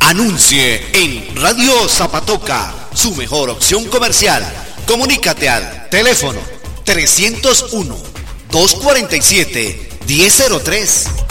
Anuncie en Radio Zapatoca, su mejor opción comercial. Comunícate al teléfono 301-247-1003.